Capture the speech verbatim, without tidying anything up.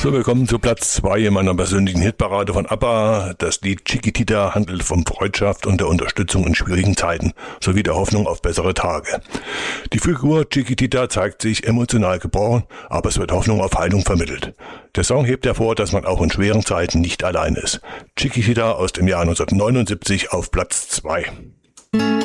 So, wir kommen zu Platz zwei in meiner persönlichen Hitparade von ABBA. Das Lied Chiquitita handelt von Freundschaft und der Unterstützung in schwierigen Zeiten sowie der Hoffnung auf bessere Tage. Die Figur Chiquitita zeigt sich emotional gebrochen, aber es wird Hoffnung auf Heilung vermittelt. Der Song hebt hervor, dass man auch in schweren Zeiten nicht allein ist. Chiquitita aus dem Jahr neunzehnhundertneunundsiebzig auf Platz zwei.